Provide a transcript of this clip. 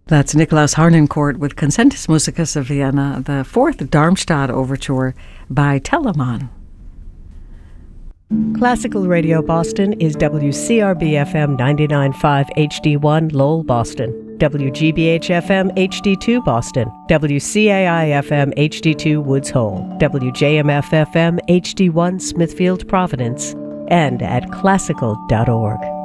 That's Nikolaus Harnoncourt with Concentus Musicus of Vienna, the fourth Darmstadt Overture by Telemann. Classical Radio Boston is WCRB-FM 99.5 HD1 Lowell, Boston, WGBH-FM HD2 Boston, WCAI-FM HD2 Woods Hole, WJMF-FM HD1 Smithfield, Providence, and at classical.org.